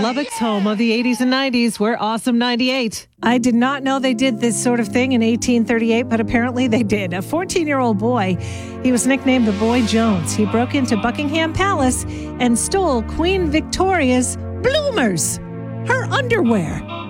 Lubbock's home of the 80s and 90s. We're Awesome 98. I did not know they did this sort of thing in 1838, but apparently they did. A 14-year-old boy, he was nicknamed the Boy Jones. He broke into Buckingham Palace and stole Queen Victoria's bloomers, her underwear.